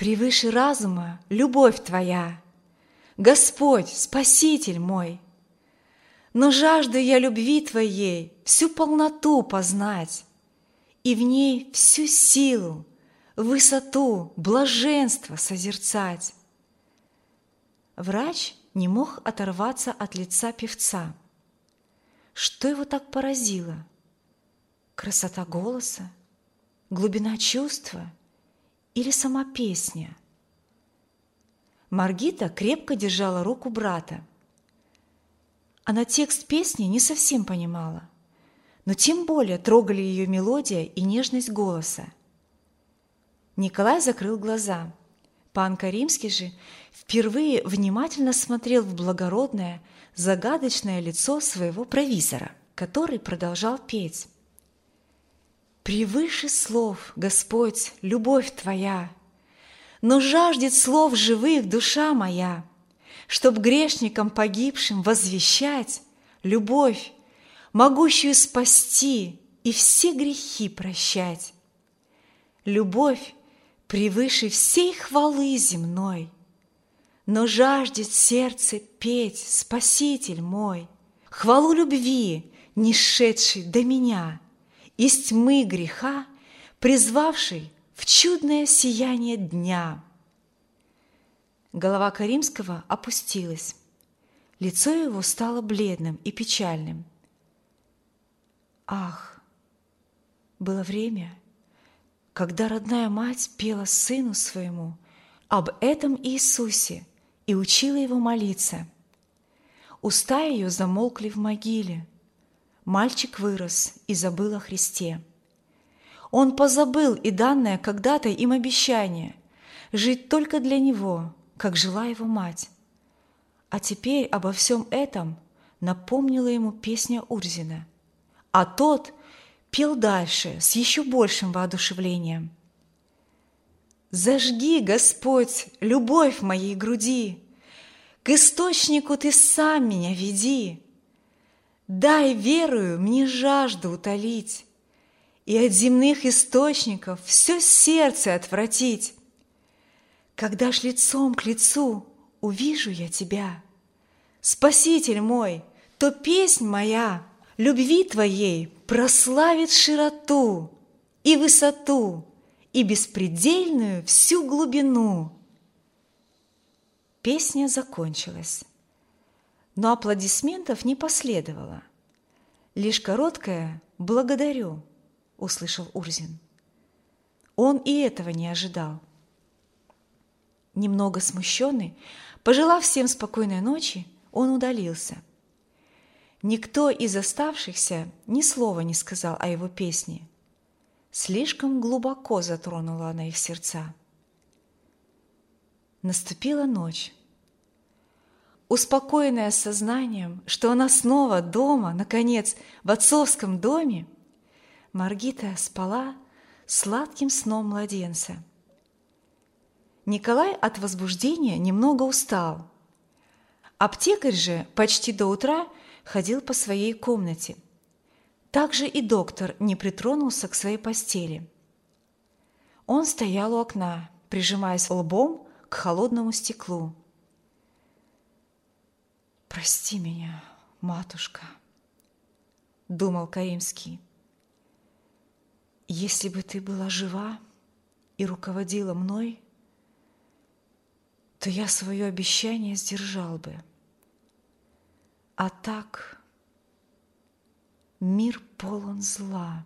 Превыше разума любовь Твоя, Господь, Спаситель мой. Но жажду я любви Твоей всю полноту познать, и в ней всю силу, высоту, блаженство созерцать. Врач не мог оторваться от лица певца. Что его так поразило? Красота голоса, глубина чувства или сама песня? Маргита крепко держала руку брата. Она текст песни не совсем понимала, но тем более трогали ее мелодия и нежность голоса. Николай закрыл глаза. Пан Каримский же впервые внимательно смотрел в благородное, загадочное лицо своего провизора, который продолжал петь. «Превыше слов, Господь, любовь Твоя, но жаждет слов живых душа моя, чтоб грешникам погибшим возвещать любовь, могущую спасти и все грехи прощать. Любовь превыше всей хвалы земной, но жаждет сердце петь, Спаситель мой, хвалу любви, не шедшей до меня, из тьмы греха, призвавший в чудное сияние дня». Голова Каримского опустилась. Лицо его стало бледным и печальным. Ах, было время, когда родная мать пела сыну своему об этом Иисусе и учила его молиться. Уста ее замолкли в могиле. Мальчик вырос и забыл о Христе. Он позабыл и данное когда-то им обещание жить только для Него, как жила его мать. А теперь обо всем этом напомнила ему песня Урзина. А тот пел дальше с еще большим воодушевлением. «Зажги, Господь, любовь в моей груди, к источнику Ты сам меня веди. Дай верою мне жажду утолить и от земных источников все сердце отвратить. Когда ж лицом к лицу увижу я Тебя, Спаситель мой, то песнь моя любви Твоей прославит широту и высоту и беспредельную всю глубину». Песня закончилась, но аплодисментов не последовало. Лишь короткое «благодарю» услышал Урзин. Он и этого не ожидал. Немного смущенный, пожелав всем спокойной ночи, он удалился. Никто из оставшихся ни слова не сказал о его песне. Слишком глубоко затронула она их сердца. Наступила ночь. Успокоенная сознанием, что она снова дома, наконец, в отцовском доме, Маргита спала сладким сном младенца. Николай от возбуждения немного устал. Аптекарь же почти до утра ходил по своей комнате. Также и доктор не притронулся к своей постели. Он стоял у окна, прижимаясь лбом к холодному стеклу. «Прости меня, матушка», — думал Каримский. «Если бы ты была жива и руководила мной, то я свое обещание сдержал бы. А так мир полон зла,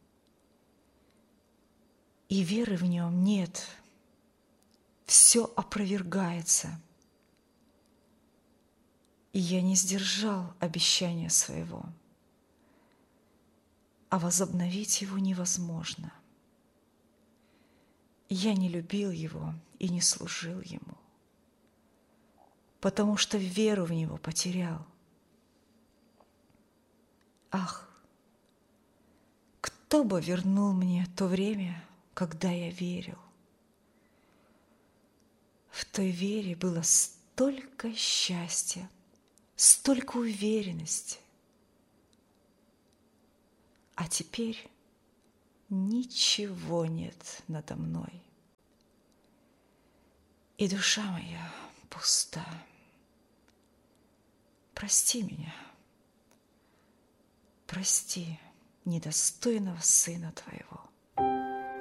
и веры в нем нет, все опровергается, и я не сдержал обещания своего, а возобновить его невозможно. Я не любил его и не служил ему, потому что веру в него потерял. Ах, кто бы вернул мне то время, когда я верил? В той вере было столько счастья, столько уверенности. А теперь ничего нет надо мной. и душа моя пуста. Прости меня, прости недостойного сына Твоего.